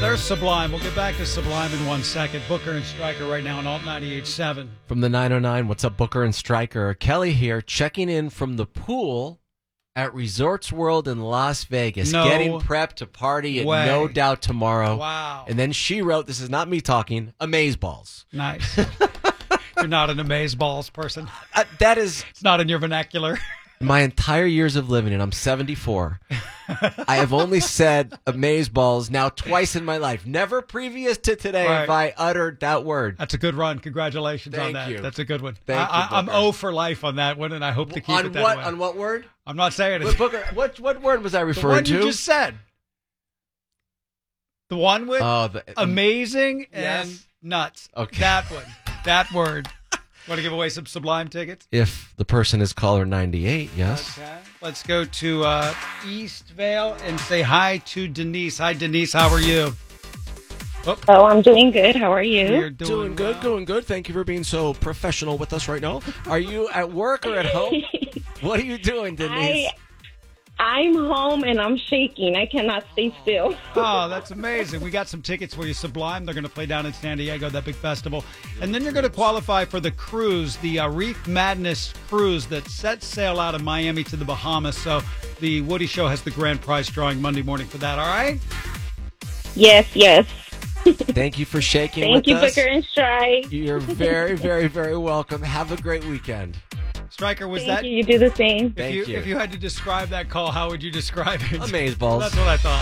There's Sublime. We'll get back to Sublime in 1 second. Booker and Stryker right now on Alt 98.7. From the 909, what's up, Booker and Stryker? Kelly here, checking in from the pool at Resorts World in Las Vegas, getting prepped to party at No Doubt tomorrow. Wow. And then she wrote, this is not me talking, amazeballs. Nice. You're not an amazeballs person. That is... It's not in your vernacular. My entire years of living, and I'm 74, I have only said amazeballs now twice in my life. Never previous to today have I uttered that word. That's a good run. Congratulations on that. Thank you. That's a good one. Thank you, Booker. I'm 0 for life on that one, and I hope to keep it that way. On what word? I'm not saying it. Wait, Booker, what word was I referring to? The one you just said. The one with amazing and nuts. Okay. That one. That word. Want to give away some Sublime tickets? If the person is caller 98, yes. Okay. Let's go to Eastvale and say hi to Denise. Hi, Denise. How are you? Oh, I'm doing good. How are you? You're doing good, doing good. Thank you for being so professional with us right now. Are you at work or at home? What are you doing, Denise? I'm home and I'm shaking. I cannot stay still. Oh, that's amazing. We got some tickets for you, Sublime. They're going to play down in San Diego, that big festival. And then you're going to qualify for the cruise, the Reef Madness cruise that sets sail out of Miami to the Bahamas. So the Woody Show has the grand prize drawing Monday morning for that, all right? Yes. Thank you for shaking with us. Thank you, Booker and Stryker. You're very, very, very welcome. Have a great weekend. Stryker, Thank you. You do the same. If you had to describe that call, how would you describe it? Amazeballs. That's what I thought.